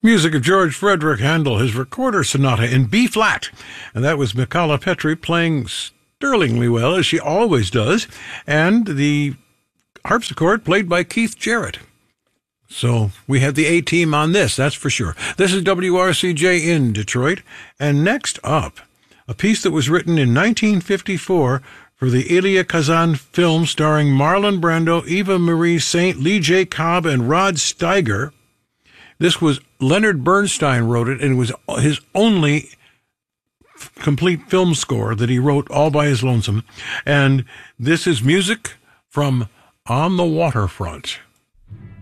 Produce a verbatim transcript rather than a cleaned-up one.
Music of George Frederick Handel, his Recorder Sonata in B-flat. And that was Michala Petri playing sterlingly well, as she always does. And the harpsichord played by Keith Jarrett. So we have the A-team on this, that's for sure. This is W R C J in Detroit. And next up, a piece that was written in nineteen fifty-four for the Elia Kazan film starring Marlon Brando, Eva Marie Saint, Lee J. Cobb, and Rod Steiger. This was Leonard Bernstein wrote it, and it was his only complete film score that he wrote all by his lonesome. And this is music from On the Waterfront.